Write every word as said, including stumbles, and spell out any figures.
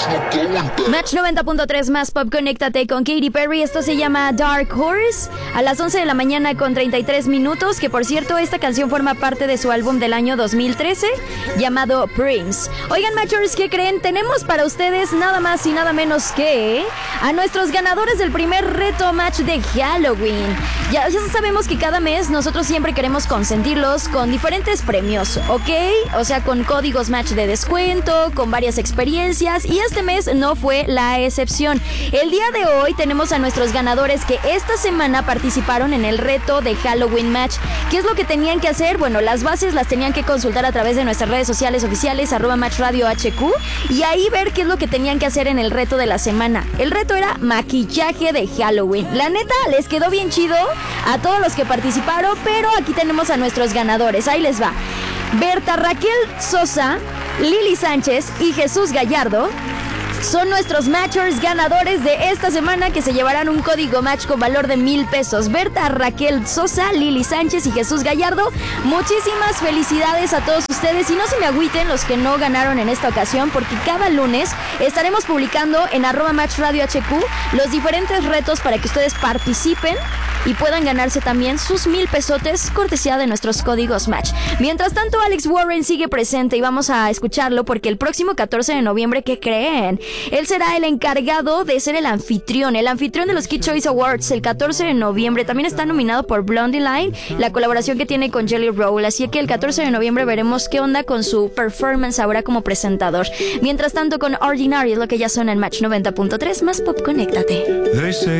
Match noventa punto tres más Pop, conéctate con Katy Perry. Esto se llama Dark Horse. A las once de la mañana con treinta y tres minutos. Que por cierto, esta canción forma parte de su álbum del año dos mil trece llamado Prince. Oigan, Matchers, ¿qué creen? Tenemos para ustedes nada más y nada menos que a nuestros ganadores del primer reto match de Halloween. Ya, ya sabemos que cada mes nosotros siempre queremos consentirlos con diferentes premios, ¿ok? O sea, con códigos match de descuento, con varias experiencias, y este mes no fue la excepción. El día de hoy tenemos a nuestros ganadores que esta semana participaron en el reto de Halloween Match. ¿Qué es lo que tenían que hacer? Bueno, las bases las tenían que consultar a través de nuestras redes sociales oficiales, arroba Match Radio H Q, y ahí ver qué es lo que tenían que hacer en el reto de la semana. El reto era maquillaje de Halloween. La neta, les quedó bien chido a todos los que participaron, pero aquí tenemos a nuestros ganadores. Ahí les va. Berta Raquel Sosa, Lili Sánchez y Jesús Gallardo son nuestros matchers ganadores de esta semana, que se llevarán un código match con valor de mil pesos. Berta Raquel Sosa, Lili Sánchez y Jesús Gallardo, muchísimas felicidades a todos ustedes. Y no se me agüiten los que no ganaron en esta ocasión, porque cada lunes estaremos publicando en arroba Match Radio H Q los diferentes retos para que ustedes participen y puedan ganarse también sus mil pesotes, cortesía de nuestros códigos match. Mientras tanto, Alex Warren sigue presente y vamos a escucharlo porque el próximo catorce de noviembre, ¿qué creen? Él será el encargado de ser el anfitrión, el anfitrión de los Kid Choice Awards el catorce de noviembre. También está nominado por Blondie Line, la colaboración que tiene con Jelly Roll. Así que el catorce de noviembre veremos qué onda con su performance ahora como presentador. Mientras tanto, con Ordinary es lo que ya suena en Match noventa punto tres más Pop, conéctate.